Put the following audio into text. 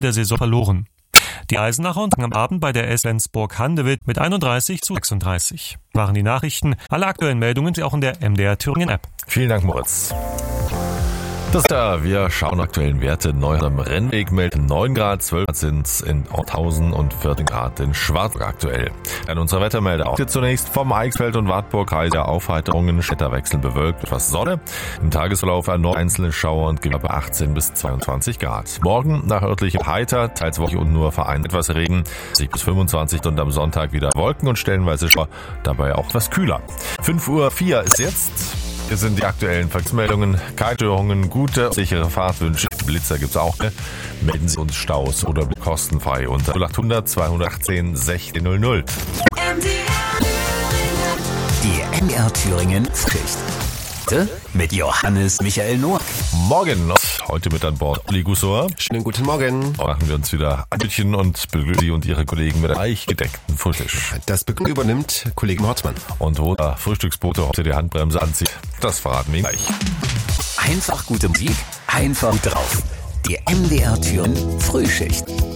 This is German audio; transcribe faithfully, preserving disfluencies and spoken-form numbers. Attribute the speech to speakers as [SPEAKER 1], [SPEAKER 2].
[SPEAKER 1] der Saison verloren. Die Eisenacher und am Abend bei der S Flensburg-Handewitt mit einunddreißig zu sechsunddreißig. Waren die Nachrichten. Alle aktuellen Meldungen Sie auch in der M D R Thüringen App.
[SPEAKER 2] Vielen Dank, Moritz. Das da, wir schauen aktuellen Werte. Neu am Rennweg melden neun Grad, zwölf Grad sind in Orthausen und vierzehn Grad in Schwarzburg aktuell. An unserer Wettermeldung auch zunächst vom Eichsfeld und Wartburg der Aufheiterungen, Wetterwechsel bewölkt, etwas Sonne. Im Tagesverlauf erneut einzelne Schauer und Gewitter bei achtzehn bis zweiundzwanzig Grad. Morgen nach örtlichem heiter, teils wolkig und nur vereinzelt etwas Regen, zwanzig bis fünfundzwanzig und am Sonntag wieder Wolken und stellenweise Schauer, dabei auch etwas kühler. fünf Uhr vier ist jetzt. Hier sind die aktuellen Verkehrsmeldungen. Keine Störungen, gute, sichere Fahrtwünsche. Blitzer gibt's auch. Ne? Melden Sie uns Staus oder kostenfrei unter null achthundert zweihundertachtzehn sechzehn null null.
[SPEAKER 3] Die M D R Thüringen Frühschicht. Mit Johannes Michael Noack.
[SPEAKER 2] Morgen noch. Heute mit an Bord Uli Gussor.
[SPEAKER 4] Schönen guten Morgen.
[SPEAKER 2] Machen wir uns wieder ein Bildchen und begrüßen Sie und Ihre Kollegen mit einem reich gedeckten Frühstück.
[SPEAKER 4] Das Begrüßen übernimmt Kollege Hortmann.
[SPEAKER 2] Und wo der Frühstücksbote heute die Handbremse anzieht, das verraten wir gleich.
[SPEAKER 3] Einfach gute Musik, einfach gut drauf. Die M D R Thüringen Frühschicht.